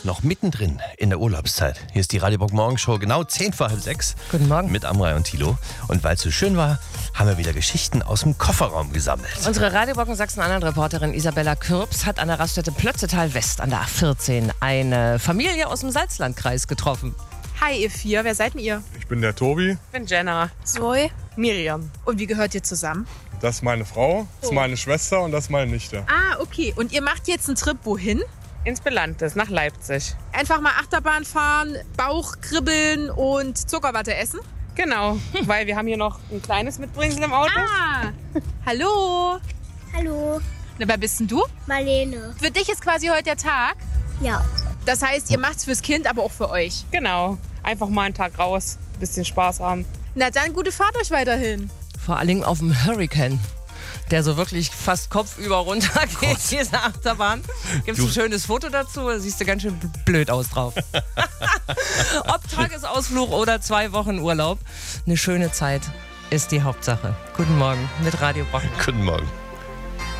noch mittendrin in der Urlaubszeit. Hier ist die Radio Bock Morgenshow, genau 5:10. Guten Morgen. Mit Amrei und Thilo. Und weil es so schön war, haben wir wieder Geschichten aus dem Kofferraum gesammelt. Unsere Radio Bock Sachsen-Anhalt-Reporterin Isabella Kürps hat an der Raststätte Plötzetal West an der A14 eine Familie aus dem Salzlandkreis getroffen. Hi ihr vier, wer seid denn ihr? Ich bin der Tobi, Ich bin Jenna. Zoe. Miriam. Und wie gehört ihr zusammen? das ist meine Frau, das ist meine Schwester und das ist meine Nichte. Ah, okay. Und ihr macht jetzt einen Trip wohin? Ins Belantes, nach Leipzig. Einfach mal Achterbahn fahren, Bauch kribbeln und Zuckerwatte essen? Genau, weil wir haben hier noch ein kleines Mitbringsel im Auto. Ah, hallo. Hallo, Na, wer bist denn du? Marlene. Für dich ist quasi heute der Tag. Ja, Das heißt, ihr macht's fürs Kind, aber auch für euch. Genau, einfach mal einen Tag raus, bisschen Spaß haben. Na dann, gute Fahrt euch weiterhin. Vor allen Dingen auf dem Hurricane, der so wirklich fast kopfüber runter geht, diese Achterbahn. Gibt es ein schönes Foto dazu? Da siehst du ganz schön blöd aus drauf. Ob Tagesausflug oder 2 Wochen Urlaub, eine schöne Zeit ist die Hauptsache. Guten Morgen mit Radio Bock. Guten Morgen.